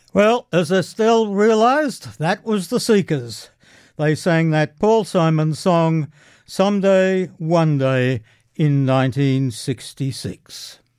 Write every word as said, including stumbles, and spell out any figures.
Well, as Estelle realised, that was the Seekers. They sang that Paul Simon song, Someday, One Day, in nineteen sixty-six.